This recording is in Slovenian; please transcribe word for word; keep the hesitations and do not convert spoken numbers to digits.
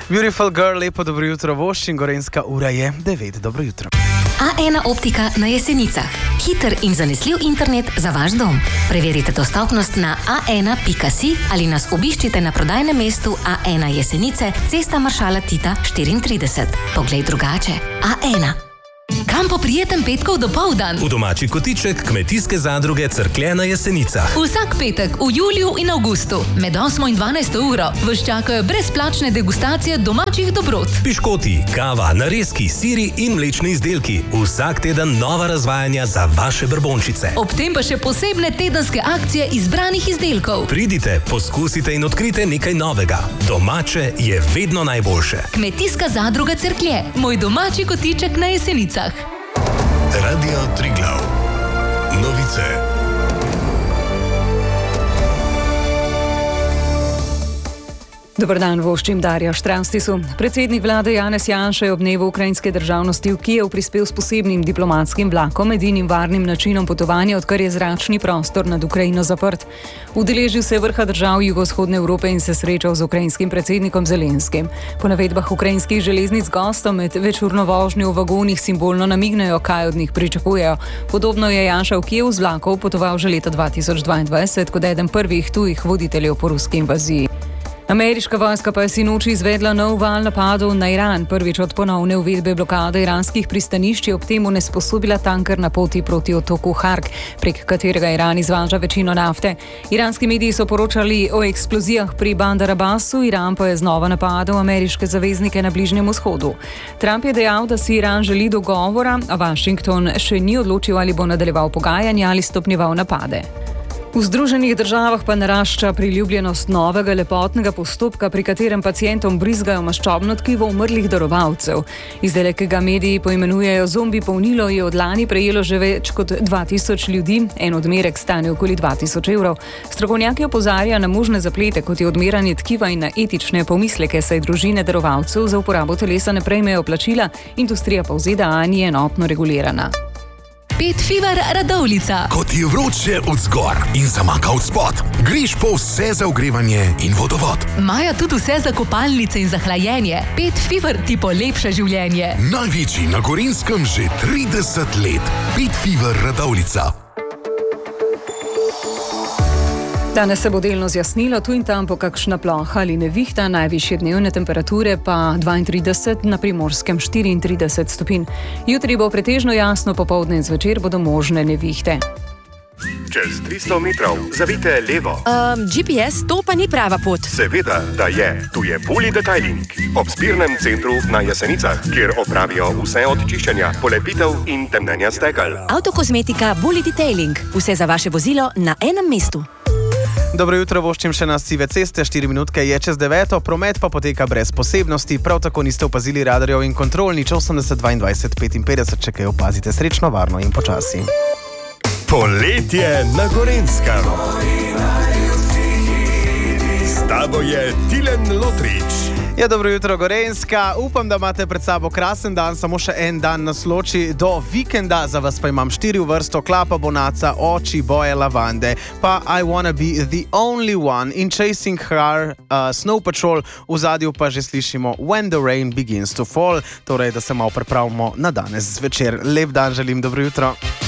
Beautiful girl, lepo dobro jutro, voščin, gorenjska ura je devet. Dobro jutro. A ena optika na Jesenicah. Hiter in zanesljiv internet za vaš dom. Preverite dostopnost na a ena pika si ali nas obiščite na prodajnem mestu A ena Jesenice, cesta Maršala Tita štiriintrideset. Poglej drugače. A ena. Kam po prijeten petkov dopoldan? V domači kotiček Kmetijske zadruge Cerklje na Jesenicah. Vsak petek v juliju in avgustu med osmo in dvanajsto uro vas čakajo brezplačne degustacije domačih dobrot. Piškoti, kava, narezki, siri in mlečni izdelki. Vsak teden nova razvajanja za vaše brbončice. Ob tem pa še posebne tedenske akcije izbranih izdelkov. Pridite, poskusite in odkrite nekaj novega. Domače je vedno najboljše. Kmetijska zadruga Cerklje, moj domači kotiček na Jesenicah. Radio Triglav. Novice. Dobar dan, voščim Darja Štranstisu. Predsednik vlade Janez Janša je ob dnevu ukrajinske državnosti v Kijev prispel s posebnim diplomatskim vlakom, edinim varnim načinom potovanja, odkar je zračni prostor nad Ukrajino zaprt. Udeležil se je vrha držav jugovzhodne Evrope in se srečal z ukrajinskim predsednikom Zelenskim. Po navedbah ukrajinskih železnic gostom med večurno vožnjo v vagonih simbolno namignejo, kaj od njih pričakujejo. Podobno je Janša v Kijev z vlakov potoval že leta dva tisoč dvaindvajset kot eden prvih tujih voditeljev po ruski invaziji. Ameriška vojska pa je sinoči izvedla nov val napadov na Iran. Prvič od ponovne uvedbe blokade iranskih pristanišč je ob tem onesposobila tanker na poti proti otoku Hark, prek katerega Iran izvaža večino nafte. Iranski mediji so poročali o eksplozijah pri Bandar Abbasu, Iran pa je znova napadal ameriške zaveznike na Bližnjem vzhodu. Trump je dejal, da si Iran želi dogovora, a Washington še ni odločil, ali bo nadaljeval pogajanja ali stopnjeval napade. V Združenih državah pa narašča priljubljenost novega lepotnega postopka, pri katerem pacientom brizgajo maščobno tkivo umrlih darovalcev. Izdelek, ki ga mediji poimenujejo zombi polnilo, je od lani prejelo že več kot dva tisoč ljudi, en odmerek stane okoli dva tisoč evrov. Strokovnjaki opozarja na možne zaplete, kot je odmeranje tkiva, in na etične pomisleke, saj družine darovalcev za uporabo telesa ne prejmejo plačila, industrija pa v Z D A ni enotno regulirana. Pet Fever Radovljica. Ko ti je vroče od zgor in zamaka od spod, greš po vse za ogrevanje in vodovod. Maja tudi vse za kopalnice in za hlajenje. Pet Fever ti polepša življenje. Največji na Gorenjskem že trideset let. Pet Fever Radovljica. Danes se bo delno zjasnilo, tu in tam po kakšna ploha ali nevihta, najvišje dnevne temperature pa dvaintrideset, na Primorskem štiriintrideset stopinj. Jutri bo pretežno jasno, popoldne in zvečer bodo možne nevihte. Čez tristo metrov zavite levo. Um, G P S, to pa ni prava pot. Seveda, da je. Tu je Bully Detailing. Ob zbirnem centru na Jesenicah, kjer opravijo vse od čiščenja, polepitev in temnenja stekel. Avtokozmetika Bully Detailing. Vse za vaše vozilo na enem mestu. Dobro jutro, voščim še na sive ceste, štiri minutke je čez deveto, promet pa poteka brez posebnosti, prav tako niste opazili radarjev in kontrol, nič osemdeset dvaindvajset petinpetdeset, če kaj opazite, srečno, varno in počasi. Poletje na Gorenjskem. S tabo je Tilen Lotrič. Ja, dobro jutro, Gorenjska. Upam, da imate pred sabo krasen dan, samo še en dan nas loči do vikenda. Za vas pa imam štiri v vrsto: Klapa Bonaca, Oči, Boje lavande, pa I Wanna Be The Only One in Chasing Her, uh, Snow Patrol, v zadju pa že slišimo When the Rain Begins to Fall, torej da se malo pripravimo na danes zvečer. Lep dan želim, dobro jutro.